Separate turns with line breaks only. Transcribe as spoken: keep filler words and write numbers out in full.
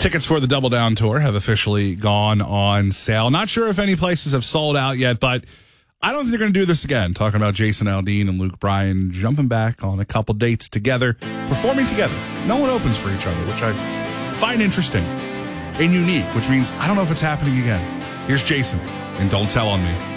Tickets for the Double Down Tour have officially gone on sale. Not sure if any places have sold out yet, but I don't think they're going to do this again. Talking about Jason Aldean and Luke Bryan jumping back on a couple dates together, performing together. No one opens for each other, which I find interesting and unique, which means I don't know if it's happening again. Here's Jason, and Don't Tell on Me.